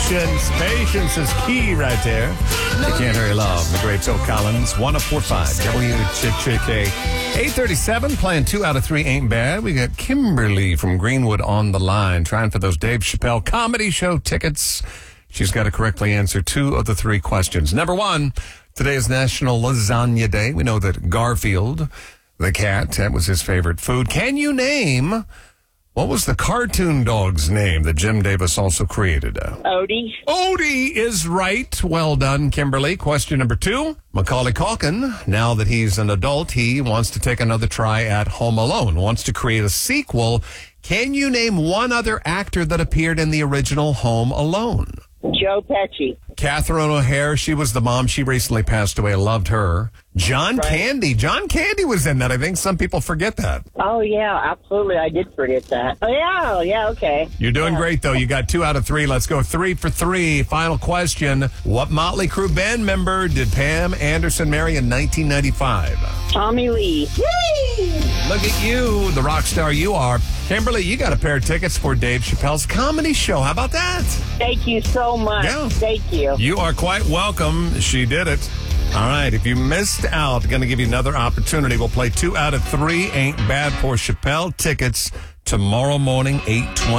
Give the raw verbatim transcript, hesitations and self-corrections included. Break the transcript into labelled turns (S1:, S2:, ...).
S1: patience. Patience is key right there. You can't hurry love. The great Phil Collins. one oh four point five W K K. eight thirty-seven, playing two out of three ain't bad. We got Kimberly from Greenwood on the line, trying for those Dave Chappelle comedy show tickets. She's got to correctly answer two of the three questions. Number one, today is National Lasagna Day. We know that Garfield, the cat, that was his favorite food. Can you name, what was the cartoon dog's name that Jim Davis also created?
S2: Odie.
S1: Odie is right. Well done, Kimberly. Question number two. Macaulay Culkin, now that he's an adult, he wants to take another try at Home Alone, wants to create a sequel. Can you name one other actor that appeared in the original Home Alone?
S2: Joe Pesci.
S1: Catherine O'Hara, she was the mom. She recently passed away. I loved her. John
S2: Right.
S1: Candy. John Candy was in that. I think some people forget that.
S2: Oh, yeah, absolutely. I did forget that. Oh, yeah, yeah, okay.
S1: You're doing
S2: Yeah.
S1: great, though. You got two out of three. Let's go three for three. Final question. What Motley Crue band member did Pam Anderson marry in nineteen ninety-five?
S2: Tommy Lee.
S1: Look at you, the rock star you are. Kimberly, you got a pair of tickets for Dave Chappelle's comedy show. How about that?
S2: Thank you so much.
S1: Yeah.
S2: Thank you.
S1: You are quite welcome. She did it. All right, if you missed out, going to give you another opportunity. We'll play two out of three. Ain't bad for Chappelle tickets tomorrow morning, eight twenty.